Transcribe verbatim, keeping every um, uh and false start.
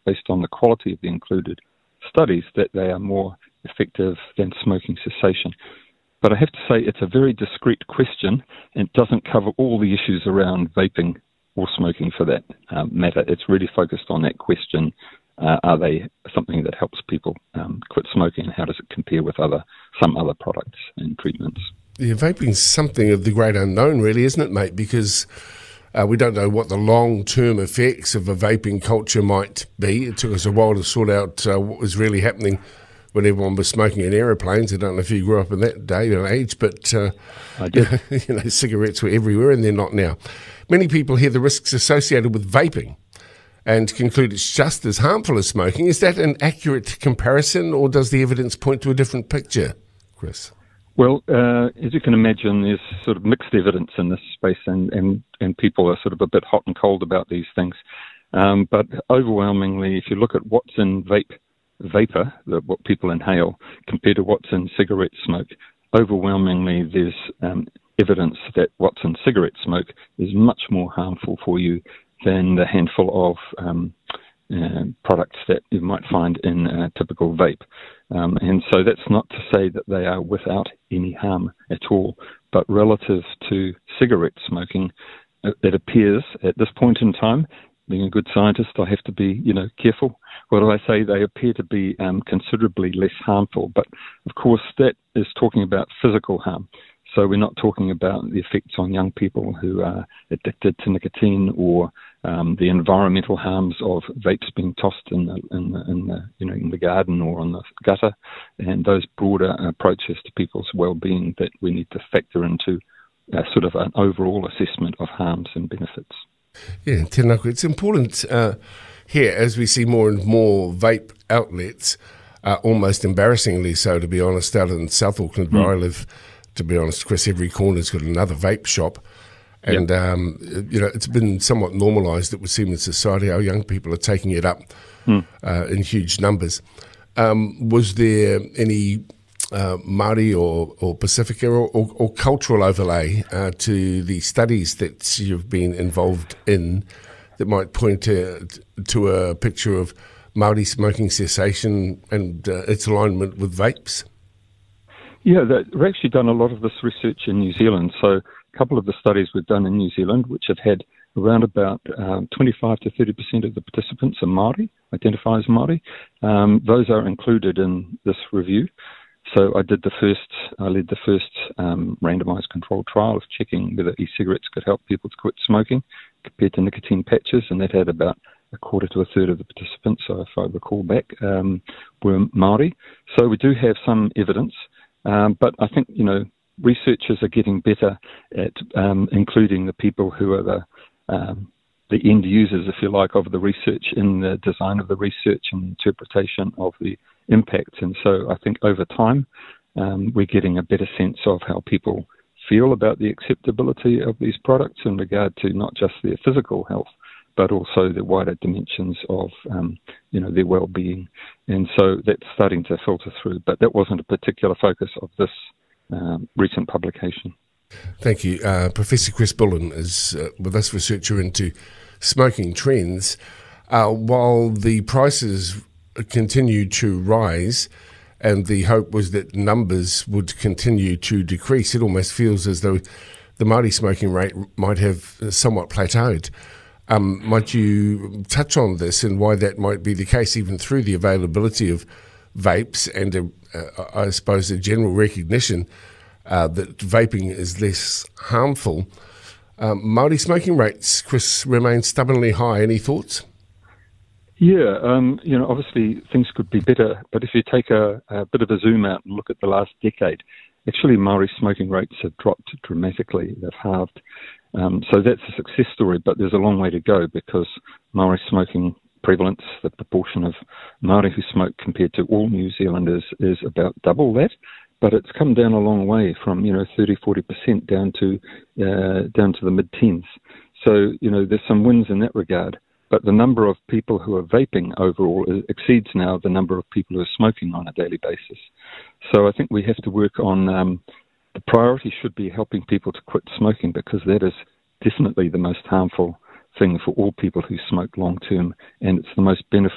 based on the quality of the included studies, that they are more effective than smoking cessation. But I have to say it's a very discrete question and doesn't cover all the issues around vaping or smoking for that um, matter. It's really focused on that question, uh, are they something that helps people um, quit smoking, and how does it compare with other some other products and treatments? Yeah, vaping's something of the great unknown, really, isn't it, mate? Because uh, we don't know what the long-term effects of a vaping culture might be. It took us a while to sort out uh, what was really happening when everyone was smoking in aeroplanes. I don't know if you grew up in that day and age, but uh, I did. you know, cigarettes were everywhere, and they're not now. Many people hear the risks associated with vaping and conclude it's just as harmful as smoking. Is that an accurate comparison, or does the evidence point to a different picture, Chris? Well, uh, as you can imagine, there's sort of mixed evidence in this space, and, and, and people are sort of a bit hot and cold about these things. Um, but overwhelmingly, if you look at what's in vape, vapor, the, what people inhale, compared to what's in cigarette smoke, overwhelmingly there's um, evidence that what's in cigarette smoke is much more harmful for you than the handful of um, uh, products that you might find in a typical vape. Um, and so that's not to say that they are without any harm at all, but relative to cigarette smoking, it appears at this point in time, being a good scientist, I have to be, you know, careful. What do I say? They appear to be um, considerably less harmful. But, of course, that is talking about physical harm. So we're not talking about the effects on young people who are addicted to nicotine, or um, the environmental harms of vapes being tossed in the, in the, in the, you know, in the garden or on the gutter, and those broader approaches to people's well-being that we need to factor into uh, sort of an overall assessment of harms and benefits. Yeah, Tēnā koe. It's important uh, here, as we see more and more vape outlets, uh, almost embarrassingly so, to be honest, out in South Auckland, where mm. I live. To be honest, Chris, every corner's got another vape shop. And, yep. um, you know, it's been somewhat normalised, it would seem, in society. Our young people are taking it up mm. uh, in huge numbers. Um, was there any uh, Māori or, or Pacifica or, or, or cultural overlay uh, to the studies that you've been involved in that might point to, to a picture of Māori smoking cessation and uh, its alignment with vapes? Yeah, we've actually done a lot of this research in New Zealand. So a couple of the studies we've done in New Zealand, which have had around about um, twenty-five to thirty percent of the participants are Māori, identify as Māori. Um, those are included in this review. So I did the first, I led the first um, randomised controlled trial of checking whether e-cigarettes could help people to quit smoking compared to nicotine patches, and that had about a quarter to a third of the participants, so if I recall back, um, were Māori. So we do have some evidence. Um, but I think, you know, researchers are getting better at um, including the people who are the um, the end users, if you like, of the research in the design of the research and interpretation of the impact. And so I think over time um, we're getting a better sense of how people feel about the acceptability of these products in regard to not just their physical health, but also the wider dimensions of, um, you know, their well-being. And so that's starting to filter through. But that wasn't a particular focus of this um, recent publication. Thank you. Uh, Professor Chris Bullen is uh, with us, researcher into smoking trends. Uh, while the prices continue to rise and the hope was that numbers would continue to decrease, it almost feels as though the Māori smoking rate might have somewhat plateaued. Um, might you touch on this and why that might be the case, even through the availability of vapes and, a, uh, I suppose, a general recognition uh, that vaping is less harmful? Um, Māori smoking rates, Chris, remain stubbornly high. Any thoughts? Yeah, um, you know, obviously things could be better, but if you take a, a bit of a zoom out and look at the last decade, actually Māori smoking rates have dropped dramatically. They've halved. Um, so that's a success story, but there's a long way to go because Māori smoking prevalence, the proportion of Māori who smoke compared to all New Zealanders is about double that, but it's come down a long way from, you know, thirty, forty percent down to, uh, down to the mid-teens. So, you know, there's some wins in that regard, but the number of people who are vaping overall exceeds now the number of people who are smoking on a daily basis. So I think we have to work on um, the priority should be helping people to quit smoking because that is definitely the most harmful thing for all people who smoke long term, and it's the most beneficial